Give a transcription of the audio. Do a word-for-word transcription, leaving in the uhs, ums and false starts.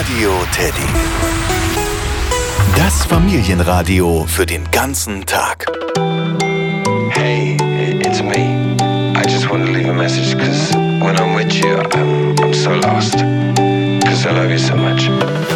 Radio Teddy. Das Familienradio für den ganzen Tag. Hey, it's me. I just want to leave a message because when I'm with you, I'm, I'm so lost. Because I love you so much.